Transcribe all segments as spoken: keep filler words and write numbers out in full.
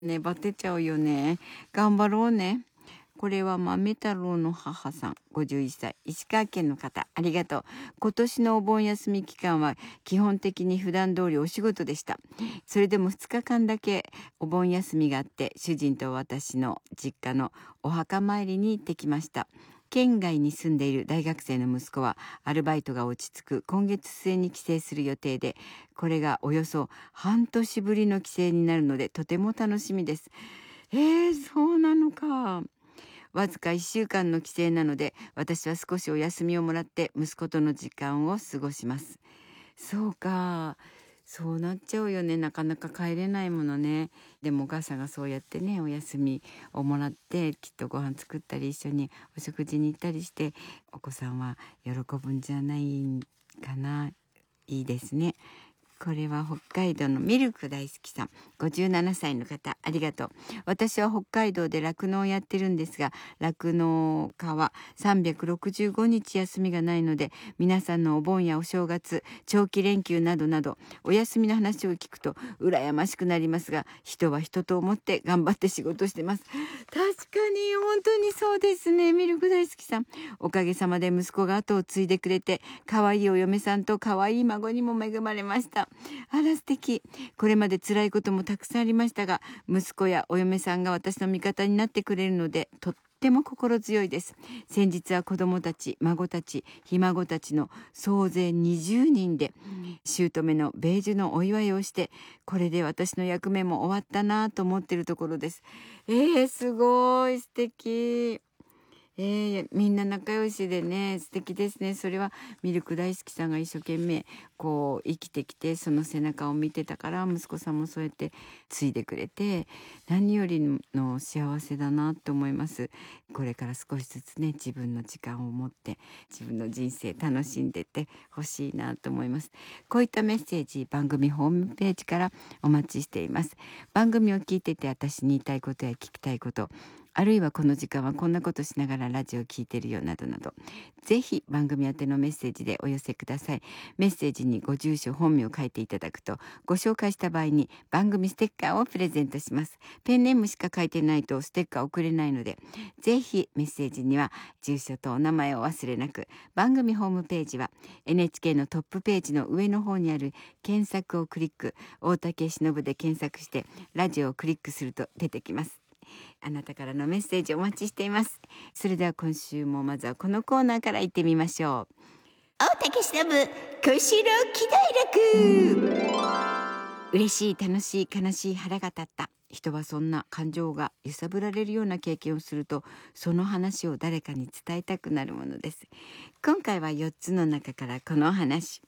ね、バテちゃうよね。頑張ろうね。これは豆太郎の母さん、ごじゅういっさい、石川県の方、ありがとう。今年のお盆休み期間は基本的に普段通りお仕事でした。それでもふつかかんだけお盆休みがあって、主人と私の実家のお墓参りに行ってきました。県外に住んでいる大学生の息子はアルバイトが落ち着く今月末に帰省する予定で、これがおよそ半年ぶりの帰省になるのでとても楽しみです。えー、そうなのか。わずかいっしゅうかんの帰省なので、私は少しお休みをもらって息子との時間を過ごします。そうか。そうなっちゃうよね。なかなか帰れないものね。でもお母さんがそうやってね、お休みをもらってきっとご飯作ったり一緒にお食事に行ったりして、お子さんは喜ぶんじゃないかな。いいですね。これは北海道のミルク大好きさん、ごじゅうななさいの方、ありがとう。私は北海道で酪農をやってるんですが、酪農家はさんびゃくろくじゅうごにち休みがないので、皆さんのお盆やお正月、長期連休などなど、お休みの話を聞くと羨ましくなりますが、人は人と思って頑張って仕事してます。確かに、本当にそうですね、ミルク大好きさん。おかげさまで息子が後を継いでくれて、可愛いお嫁さんと可愛い孫にも恵まれました。あら素敵。これまで辛いこともたくさんありましたが、息子やお嫁さんが私の味方になってくれるので、とっても心強いです。先日は子供たち、孫たち、ひ孫たちの総勢にじゅうにんで、姑の米寿のお祝いをして、これで私の役目も終わったなぁと思っているところです。えー、すごい素敵。えー、みんな仲良しでね、素敵ですね。それはミルク大好きさんが一生懸命こう生きてきて、その背中を見てたから息子さんもそうやって継いでくれて、何よりの幸せだなと思います。これから少しずつね、自分の時間を持って自分の人生楽しんでってほしいなと思います。こういったメッセージ、番組ホームページからお待ちしています。番組を聞いてて私に言いたいことや聞きたいこと、あるいはこの時間はこんなことしながらラジオを聞いてるよなどなど、ぜひ番組宛てのメッセージでお寄せください。メッセージにご住所、本名を書いていただくと、ご紹介した場合に番組ステッカーをプレゼントします。ペンネームしか書いてないとステッカー送れないので、ぜひメッセージには住所とお名前を忘れなく。番組ホームページは エヌエイチケー のトップページの上の方にある検索をクリック、大竹しのぶで検索してラジオをクリックすると出てきます。あなたからのメッセージお待ちしています。それでは今週もまずはこのコーナーから行ってみましょう。大竹しのぶ小四郎喜怒楽。嬉しい、楽しい、悲しい、腹が立った。人はそんな感情が揺さぶられるような経験をすると、その話を誰かに伝えたくなるものです。今回はよっつの中からこの話。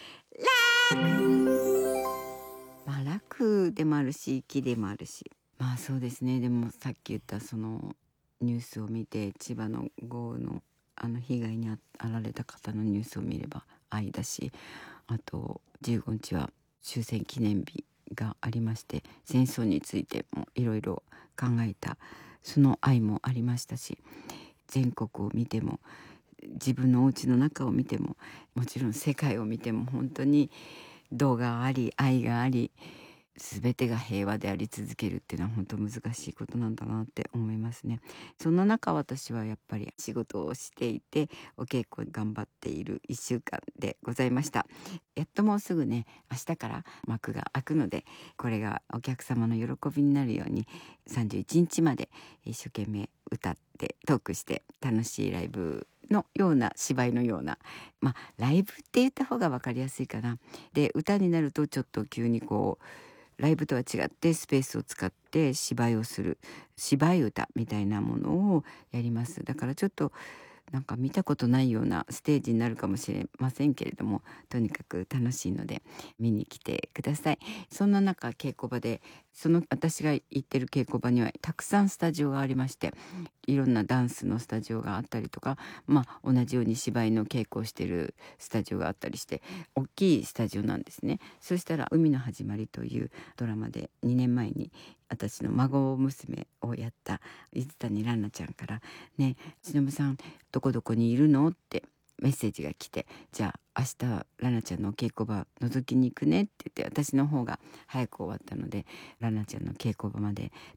まあ楽でもあるし、気でもあるし。まあそうですね。でもさっき言ったそのニュースを見て、千葉の豪雨のあの被害に遭られた方のニュースを見れば愛だし、あとじゅうごにちは終戦記念日がありまして、戦争についてもいろいろ考えたその愛もありましたし、全国を見ても自分のお家の中を見ても、もちろん世界を見ても本当に道があり愛があり、全てが平和であり続けるっていうのは本当難しいことなんだなって思いますね。そんな中、私はやっぱり仕事をしていてお稽古頑張っているいっしゅうかんでございました。やっともうすぐね、明日から幕が開くので、これがお客様の喜びになるようにさんじゅういちにちまで一生懸命歌ってトークして楽しいライブのような、芝居のような、まあライブって言った方が分かりやすいかな。で、歌になるとちょっと急にこうライブとは違ってスペースを使って芝居をする芝居歌みたいなものをやります。だからちょっとなんか見たことないようなステージになるかもしれませんけれども、とにかく楽しいので見に来てください。そんな中、稽古場で、その私が行ってる稽古場にはたくさんスタジオがありまして、いろんなダンスのスタジオがあったりとか、まあ同じように芝居の稽古をしてるスタジオがあったりして、大きいスタジオなんですね。そしたら海の始まりというドラマでにねんまえに私の孫娘をやった水谷蘭奈ちゃんからね、しのぶさんどこどこにいるのってメッセージが来て、じゃあ明日ラナちゃんのお稽古場覗きに行くねって言って、私の方が早く終わったのでラナちゃんの稽古場まで